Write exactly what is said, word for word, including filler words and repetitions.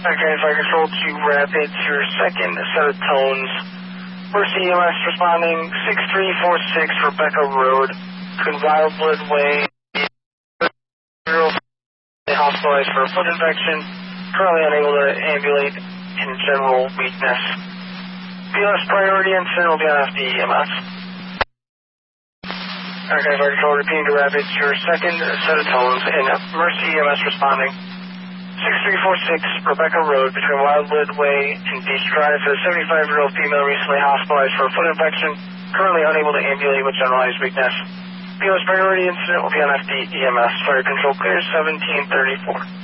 Okay, Fire Control to Rapids, your second set of tones. Mercy E M S responding six three four six Rebecca Road, between Wildwood Way, hospitalized for a foot infection, currently unable to ambulate in general weakness. B L S priority incident will be on F D E M S. Okay, Fire Control repeating to Rapids, your second set of tones, and Mercy E M S responding six three four six Rebecca Road, between Wildwood Way and Beach Drive, for a seventy-five-year-old female recently hospitalized for a foot infection, currently unable to ambulate with generalized weakness. B L S priority incident will be on F D E M S. Fire Control clear seventeen thirty-four.